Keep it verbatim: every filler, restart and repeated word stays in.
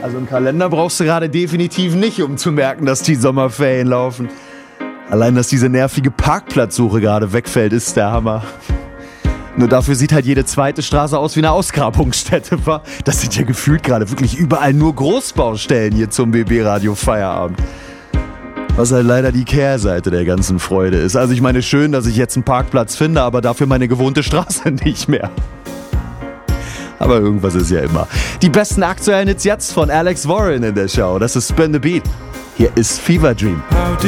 Also einen Kalender brauchst du gerade definitiv nicht, um zu merken, dass die Sommerferien laufen. Allein, dass diese nervige Parkplatzsuche gerade wegfällt, ist der Hammer. Nur dafür sieht halt jede zweite Straße aus wie eine Ausgrabungsstätte, wa? Das sind ja gefühlt gerade wirklich überall nur Großbaustellen hier zum B B-Radio Feierabend. Was halt leider die Kehrseite der ganzen Freude ist. Also ich meine, schön, dass ich jetzt einen Parkplatz finde, aber dafür meine gewohnte Straße nicht mehr. Aber irgendwas ist ja immer. Die besten aktuellen Hits jetzt von Alex Warren in der Show. Das ist Spin the Beat. Hier ist Fever Dream.